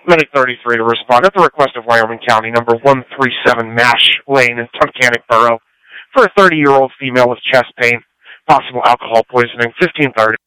Medic 33 to respond at the request of Wyoming County, number 137 Mash Lane in Tunkhannock Borough, for a 30-year-old female with chest pain, possible alcohol poisoning, 1530.